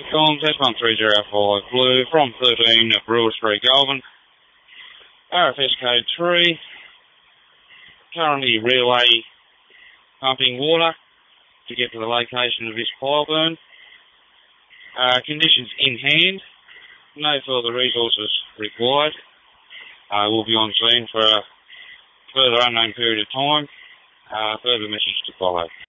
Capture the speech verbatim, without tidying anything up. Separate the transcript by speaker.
Speaker 1: Comms, S one three zero five Blue from thirteen Brewer Street, Goulburn. R F S code three. Currently relay pumping water to get to the location of this fire burn. Uh, conditions in hand. No further resources required. Uh, we'll be on scene for a further unknown period of time. Uh, further message to follow.